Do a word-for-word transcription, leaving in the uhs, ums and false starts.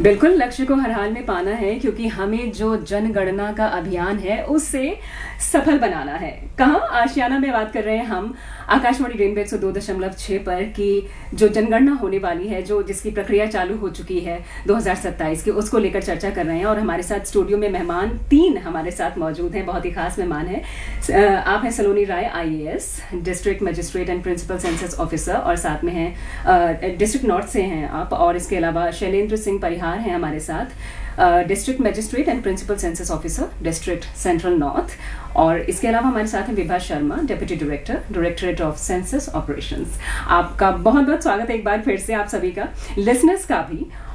बिल्कुल, लक्ष्य को हर हाल में पाना है क्योंकि हमें जो जनगणना का अभियान है उससे सफल बनाना है। कहाँ आशियाना में बात कर रहे हैं हम आकाशवाणी रेनबो एक सौ दो दशमलव छह पर कि जो जनगणना होने वाली है, जो जिसकी प्रक्रिया चालू हो चुकी है दो हज़ार सत्ताईस की, उसको लेकर चर्चा कर रहे हैं। और हमारे साथ स्टूडियो में मेहमान तीन हमारे साथ मौजूद हैं, बहुत ही खास मेहमान हैं। आप हैं सलोनी राय, आई A S, district magistrate and principal census officer, और साथ में हैं डिस्ट्रिक्ट नॉर्थ से हैं आप, और इसके अलावा शैलेंद्र सिंह परिहार हैं हमारे साथ, district magistrate and principal census officer, district central north. और इसके अलावा हमारे साथ हैं Vibha Sharma, deputy director, directorate of census operations. आपका बहुत बहुत स्वागत है एक बार फिर से आप सभी का, लिसनर्स का भी।